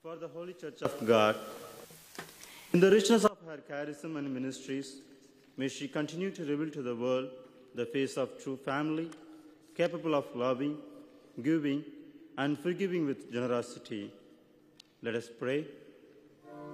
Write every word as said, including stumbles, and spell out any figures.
for the Holy Church of God. In the richness of her charism and ministries, may she continue to reveal to the world the face of true family, capable of loving, giving, and forgiving with generosity. Let us pray.